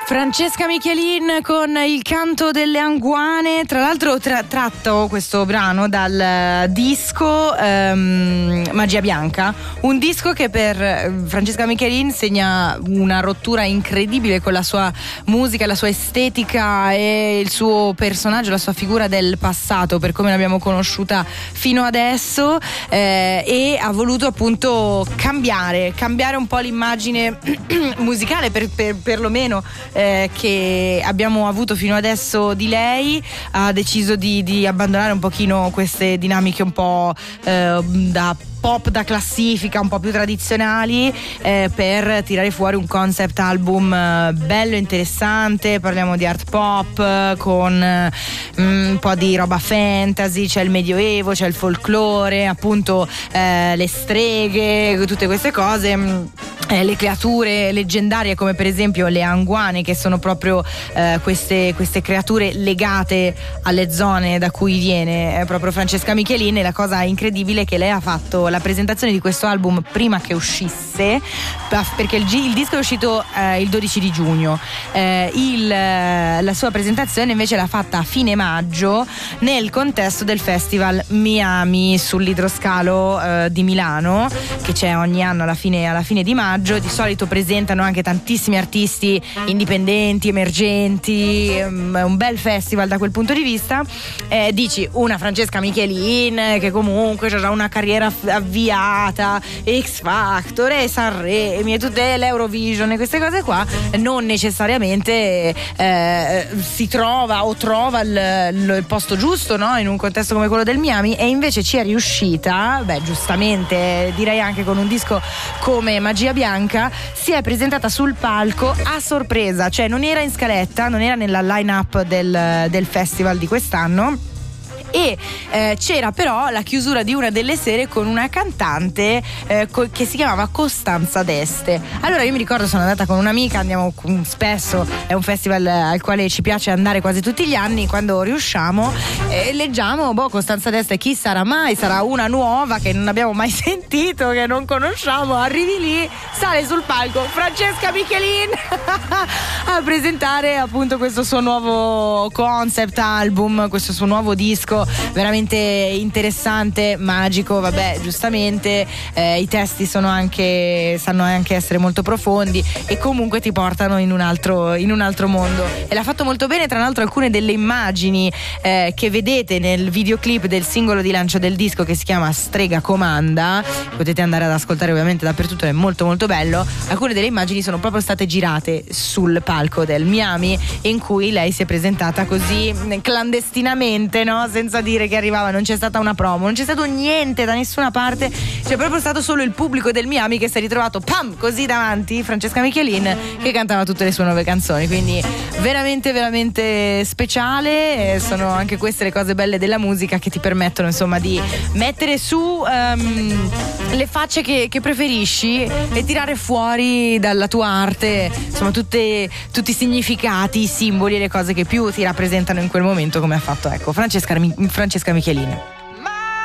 Francesca Michelin con Il canto delle anguane, tra l'altro tratto questo brano dal disco Magia Bianca, un disco che per Francesca Michelin segna una rottura incredibile con la sua musica, la sua estetica e il suo personaggio, la sua figura del passato per come l'abbiamo conosciuta fino adesso, e ha voluto appunto cambiare un po' l'immagine musicale perlomeno che abbiamo avuto fino adesso di lei. Ha deciso di abbandonare un pochino queste dinamiche un po' da pop da classifica, un po' più tradizionali, per tirare fuori un concept album bello e interessante. Parliamo di art pop con un po' di roba fantasy, c'è il medioevo, c'è il folklore, appunto le streghe, tutte queste cose. Le creature leggendarie come per esempio le anguane, che sono proprio queste creature legate alle zone da cui viene proprio Francesca Michelin. E la cosa incredibile è che lei ha fatto la presentazione di questo album prima che uscisse, perché il disco è uscito il 12 di giugno, la sua presentazione invece l'ha fatta a fine maggio nel contesto del festival Miami sull'idroscalo di Milano, che c'è ogni anno alla fine di maggio. Di solito presentano anche tantissimi artisti indipendenti, emergenti, un bel festival da quel punto di vista. Dici una Francesca Michelin che comunque ha già una carriera avviata, X Factor e Sanremo e tutte l'Eurovision e queste cose qua, non necessariamente si trova il posto giusto, no? In un contesto come quello del Miami, e invece ci è riuscita, giustamente direi anche con un disco come Magia Bianca. Si è presentata sul palco a sorpresa, cioè non era in scaletta, non era nella line-up del festival di quest'anno. E c'era però la chiusura di una delle sere con una cantante che si chiamava Costanza D'Este. Allora io mi ricordo, sono andata con un'amica, andiamo spesso, è un festival al quale ci piace andare quasi tutti gli anni. Quando riusciamo leggiamo Costanza D'Este, chi sarà mai? Sarà una nuova che non abbiamo mai sentito, che non conosciamo. Arrivi lì, sale sul palco Francesca Michelin a presentare appunto questo suo nuovo concept album, questo suo nuovo disco veramente interessante, magico. Vabbè, giustamente i testi sanno anche essere molto profondi e comunque ti portano in un altro mondo, e l'ha fatto molto bene. Tra l'altro alcune delle immagini che vedete nel videoclip del singolo di lancio del disco, che si chiama Strega Comanda, potete andare ad ascoltare ovviamente dappertutto, è molto molto bello. Alcune delle immagini sono proprio state girate sul palco del Miami, in cui lei si è presentata così clandestinamente, no? Senza dire che arrivava, non c'è stata una promo, non c'è stato niente da nessuna parte, c'è proprio stato solo il pubblico del Miami che si è ritrovato così davanti Francesca Michelin che cantava tutte le sue nuove canzoni. Quindi veramente veramente speciale. Sono anche queste le cose belle della musica, che ti permettono insomma di mettere su le facce che preferisci e tirare fuori dalla tua arte insomma tutti i significati, i simboli e le cose che più ti rappresentano in quel momento, come ha fatto Francesca Michelin.